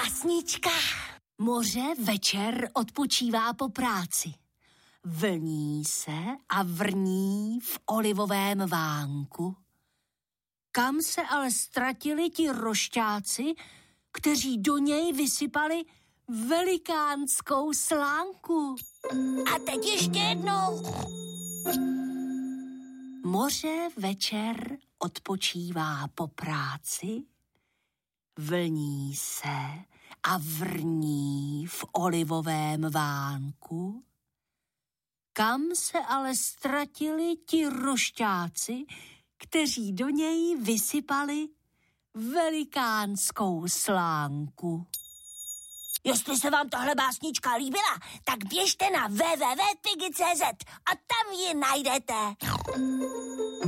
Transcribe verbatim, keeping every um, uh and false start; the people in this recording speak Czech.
Básnička. Moře večer odpočívá po práci. Vlní se a vrní v olivovém vánku. Kam se ale ztratili ti rošťáci, kteří do něj vysypali velikánskou slánku? A teď ještě jednou. Moře večer odpočívá po práci, vlní se a vrní v olivovém vánku. Kam se ale ztratili ti rošťáci, kteří do něj vysypali velikánskou slánku? Jestli se vám tahle básnička líbila, tak běžte na w w w tečka pigi tečka c z a tam ji najdete.